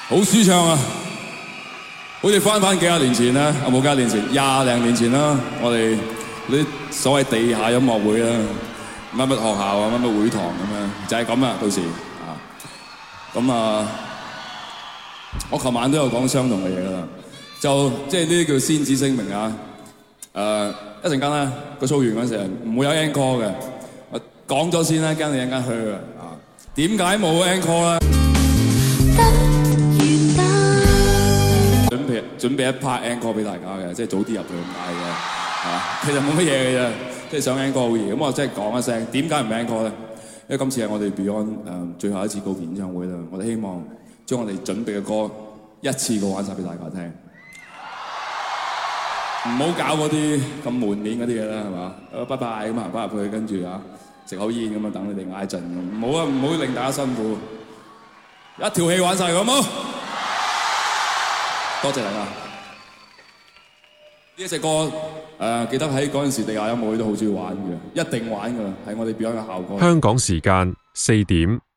好舒暢啊！好似翻幾廿年前啦，冇幾廿年前，20零年前啦，我哋啲所謂地下音樂會啦，乜乜學校啊，乜乜會堂咁樣，就係咁啊！到時啊，咁啊，我琴晚都有講相同嘅嘢啦，就即係呢啲叫先旨聲明啊！一陣間咧個 show 完嗰陣時唔會有 encore 嘅，我講咗先啦，驚你一陣間去啊！點解冇 encore 咧？準備一 part encore 俾大家嘅，即係早啲入去咁解嘅，係嘛？其實冇乜嘢嘅啫，即係想 encore 好易。咁我即係講一聲，點解唔 encore 咧？因為今次係我哋 Beyond 最後一次告別演唱會啦，我哋希望將我哋準備嘅歌一次過玩晒俾大家聽，唔好搞嗰啲咁門面嗰啲嘢啦，係嘛？拜拜咁行翻入去，跟住啊食口煙咁啊，等你哋嗌陣咁，唔好啊，唔好令大家辛苦，一條氣玩晒好冇？多謝大家！呢一隻歌記得喺嗰陣時地下音樂會都好中意玩嘅，一定玩㗎啦，係我哋 Beyond 嘅效果。 香港時間4點。